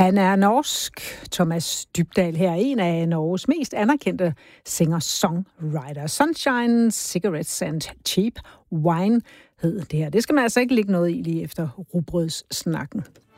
Han er norsk. Thomas Dybdahl her er en af Norges mest anerkendte singer-songwriter. Sunshine, Cigarettes and Cheap Wine hed det her. Det skal man altså ikke lægge noget i lige efter rugbrødssnakken.